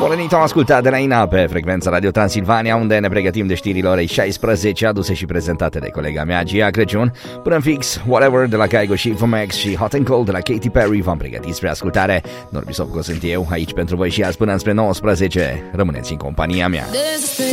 Venit, am ascultat de la Ina pe frecvența Radio Transilvania, unde ne pregătim de știrile orei 16, aduse și prezentate de colega mea Gia Crăciun. Până în fix, Whatever de la Kygo și Vomex și Hot and Cold de la Katy Perry v-am pregătit spre ascultare. Norbi Sopco sunt eu, aici pentru voi și azi până înspre 19. Rămâneți în compania mea.